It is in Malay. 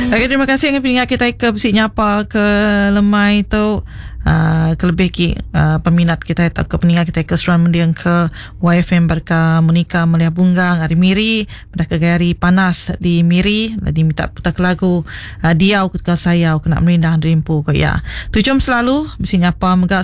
Okay, terima kasih dengan pendengar kita ke besi nyapa ke lemai tu. Kelebih ki peminat kita atau ke pendengar kita ke seruan mendiang ke YFM Berka Monika Melia Bunggang hari Miri pada kegari panas di Miri di minta putar lagu Diau ketika saya kena merindah rimpu ko ya. Tu jom selalu besi nyapa megak